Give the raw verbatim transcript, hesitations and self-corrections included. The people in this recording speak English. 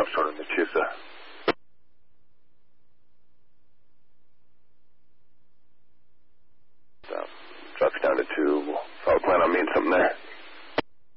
offshore in Mechusa. Uh, drop you down to two. I'll plan on meeting something there.